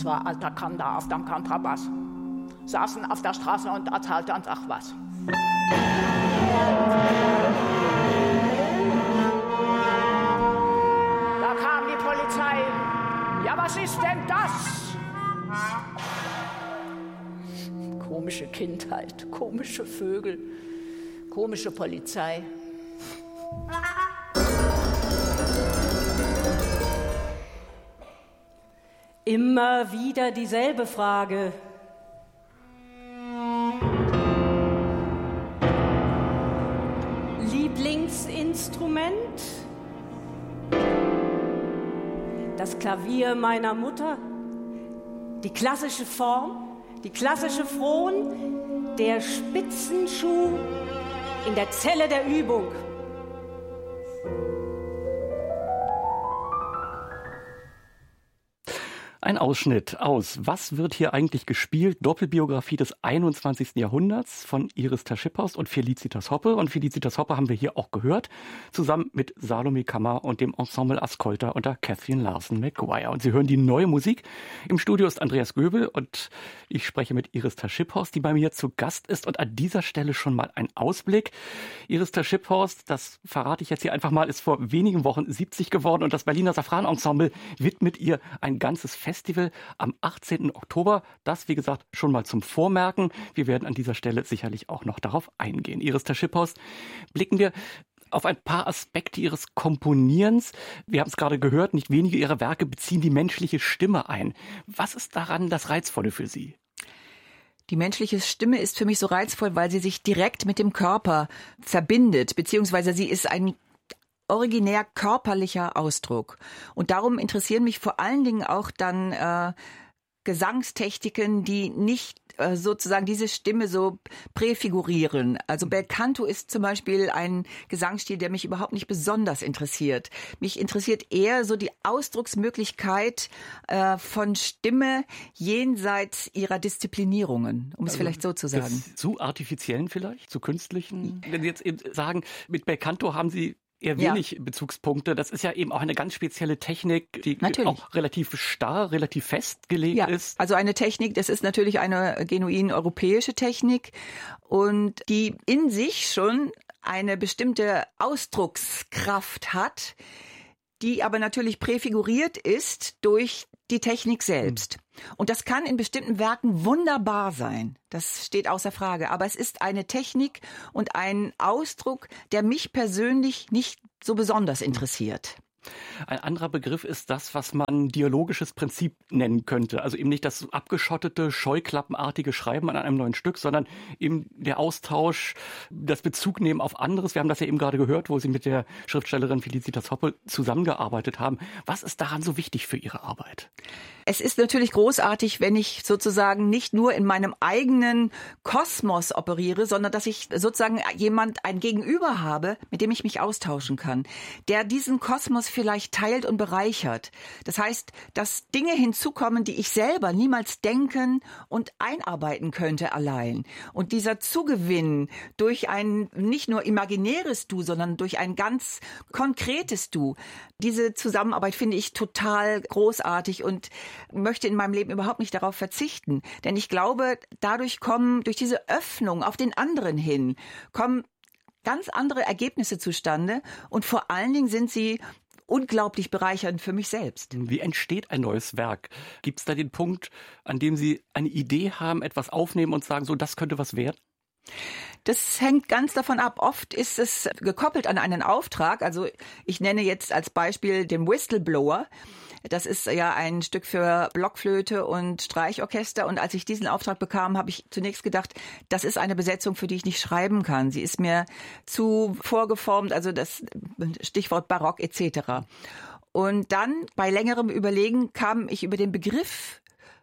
zwar alter Kanda auf dem Kontrabass. Saßen auf der Straße und erzählte uns auch was. Da kam die Polizei. Ja, was ist denn das? Komische Kindheit, komische Vögel, komische Polizei. Immer wieder dieselbe Frage. Lieblingsinstrument? Das Klavier meiner Mutter? Die klassische Form? Die klassische Fron? Der Spitzenschuh in der Zelle der Übung? Ein Ausschnitt aus Was wird hier eigentlich gespielt? Doppelbiografie des 21. Jahrhunderts von Iris Ter-Schipphorst und Felicitas Hoppe. Und Felicitas Hoppe haben wir hier auch gehört, zusammen mit Salome Kammer und dem Ensemble Ascolta unter Catherine Larson-McGuire. Und Sie hören die neue Musik. Im Studio ist Andreas Göbel und ich spreche mit Iris Ter-Schipphorst, die bei mir zu Gast ist. Und an dieser Stelle schon mal ein Ausblick. Iris Ter-Schipphorst, das verrate ich jetzt hier einfach mal, ist vor wenigen Wochen 70 geworden und das Berliner Safran-Ensemble widmet ihr ein ganzes Festival am 18. Oktober. Das, wie gesagt, schon mal zum Vormerken. Wir werden an dieser Stelle sicherlich auch noch darauf eingehen. Iris Ter-Schipphorst, blicken wir auf ein paar Aspekte Ihres Komponierens. Wir haben es gerade gehört, nicht wenige Ihrer Werke beziehen die menschliche Stimme ein. Was ist daran das Reizvolle für Sie? Die menschliche Stimme ist für mich so reizvoll, weil sie sich direkt mit dem Körper verbindet, beziehungsweise sie ist ein originär körperlicher Ausdruck. Und darum interessieren mich vor allen Dingen auch dann Gesangstechniken, die nicht sozusagen diese Stimme so präfigurieren. Also Bel Canto ist zum Beispiel ein Gesangsstil, der mich überhaupt nicht besonders interessiert. Mich interessiert eher so die Ausdrucksmöglichkeit von Stimme jenseits ihrer Disziplinierungen, um es vielleicht so zu sagen. Zu artifiziellen vielleicht, zu künstlichen? Wenn Sie jetzt eben sagen, mit Bel Canto haben Sie eher wenig Bezugspunkte. Das ist ja eben auch eine ganz spezielle Technik, die auch relativ starr, relativ festgelegt ist. Also eine Technik, das ist natürlich eine genuin europäische Technik und die in sich schon eine bestimmte Ausdruckskraft hat, die aber natürlich präfiguriert ist durch die Technik selbst. Und das kann in bestimmten Werken wunderbar sein. Das steht außer Frage. Aber es ist eine Technik und ein Ausdruck, der mich persönlich nicht so besonders interessiert. Ein anderer Begriff ist das, was man dialogisches Prinzip nennen könnte. Also eben nicht das abgeschottete, scheuklappenartige Schreiben an einem neuen Stück, sondern eben der Austausch, das Bezugnehmen auf anderes. Wir haben das ja eben gerade gehört, wo Sie mit der Schriftstellerin Felicitas Hoppe zusammengearbeitet haben. Was ist daran so wichtig für Ihre Arbeit? Es ist natürlich großartig, wenn ich sozusagen nicht nur in meinem eigenen Kosmos operiere, sondern dass ich sozusagen ein Gegenüber habe, mit dem ich mich austauschen kann, der diesen Kosmos vielleicht teilt und bereichert. Das heißt, dass Dinge hinzukommen, die ich selber niemals denken und einarbeiten könnte allein. Und dieser Zugewinn durch ein nicht nur imaginäres Du, sondern durch ein ganz konkretes Du, diese Zusammenarbeit finde ich total großartig und möchte in meinem Leben überhaupt nicht darauf verzichten. Denn ich glaube, durch diese Öffnung auf den anderen hin, kommen ganz andere Ergebnisse zustande und vor allen Dingen sind sie unglaublich bereichernd für mich selbst. Wie entsteht ein neues Werk? Gibt es da den Punkt, an dem Sie eine Idee haben, etwas aufnehmen und sagen, so, das könnte was werden? Das hängt ganz davon ab. Oft ist es gekoppelt an einen Auftrag. Also ich nenne jetzt als Beispiel den Whistleblower. Das ist ja ein Stück für Blockflöte und Streichorchester. Und als ich diesen Auftrag bekam, habe ich zunächst gedacht, das ist eine Besetzung, für die ich nicht schreiben kann. Sie ist mir zu vorgeformt, also das Stichwort Barock etc. Und dann bei längerem Überlegen kam ich über den Begriff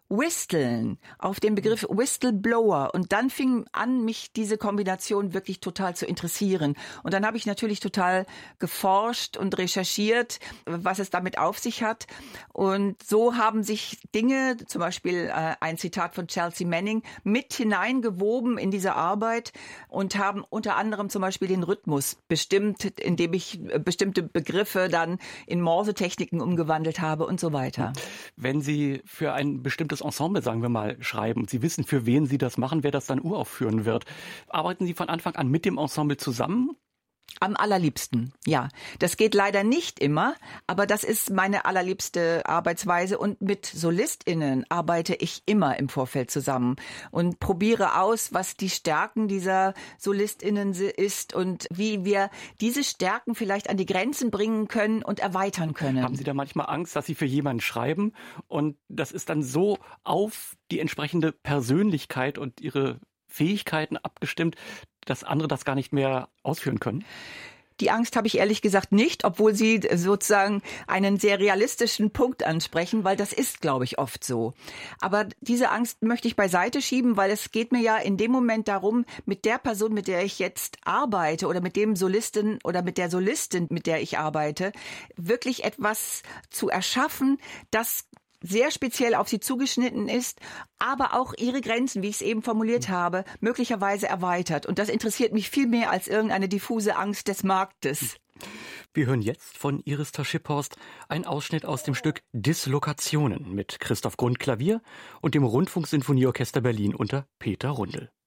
Whisteln, auf den Begriff Whistleblower. Und dann fing an, mich diese Kombination wirklich total zu interessieren. Und dann habe ich natürlich total geforscht und recherchiert, was es damit auf sich hat. Und so haben sich Dinge, zum Beispiel ein Zitat von Chelsea Manning, mit hineingewoben in diese Arbeit und haben unter anderem zum Beispiel den Rhythmus bestimmt, indem ich bestimmte Begriffe dann in Morse-Techniken umgewandelt habe und so weiter. Wenn Sie für ein bestimmtes Ensemble, sagen wir mal, schreiben und Sie wissen, für wen Sie das machen, wer das dann uraufführen wird, arbeiten Sie von Anfang an mit dem Ensemble zusammen? Am allerliebsten, ja. Das geht leider nicht immer, aber das ist meine allerliebste Arbeitsweise. Und mit SolistInnen arbeite ich immer im Vorfeld zusammen und probiere aus, was die Stärken dieser SolistInnen ist und wie wir diese Stärken vielleicht an die Grenzen bringen können und erweitern können. Haben Sie da manchmal Angst, dass Sie für jemanden schreiben und das ist dann so auf die entsprechende Persönlichkeit und Ihre Fähigkeiten abgestimmt, dass andere das gar nicht mehr ausführen können? Die Angst habe ich ehrlich gesagt nicht, obwohl Sie sozusagen einen sehr realistischen Punkt ansprechen, weil das ist, glaube ich, oft so. Aber diese Angst möchte ich beiseite schieben, weil es geht mir ja in dem Moment darum, mit der Person, mit der ich jetzt arbeite oder mit dem Solisten oder mit der Solistin, mit der ich arbeite, wirklich etwas zu erschaffen, das sehr speziell auf sie zugeschnitten ist, aber auch ihre Grenzen, wie ich es eben formuliert habe, möglicherweise erweitert. Und das interessiert mich viel mehr als irgendeine diffuse Angst des Marktes. Wir hören jetzt von Iris Taschiphorst einen Ausschnitt aus dem Stück Dislokationen mit Christoph Grund Klavier und dem Rundfunksinfonieorchester Berlin unter Peter Rundel.